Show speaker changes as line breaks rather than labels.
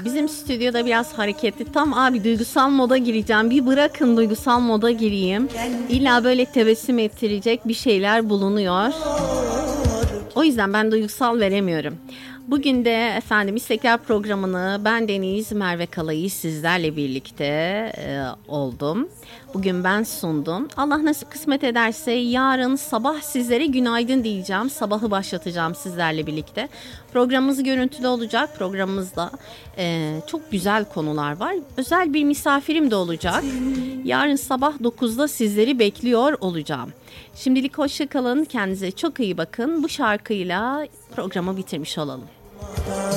Bizim stüdyoda biraz hareketli. Tam abi duygusal moda gireceğim. Bir bırakın duygusal moda gireyim. İlla böyle tebessüm ettirecek bir şeyler bulunuyor. O yüzden ben duygusal veremiyorum. Bugün de efendim İstekler programını ben Deniz Merve Kalayı sizlerle birlikte oldum. Bugün ben sundum. Allah nasip kısmet ederse yarın sabah sizlere günaydın diyeceğim. Sabahı başlatacağım sizlerle birlikte. Programımız görüntülü olacak. Programımızda çok güzel konular var. Özel bir misafirim de olacak. Yarın sabah 9'da sizleri bekliyor olacağım. Şimdilik hoşça kalın. Kendinize çok iyi bakın. Bu şarkıyla programı bitirmiş olalım.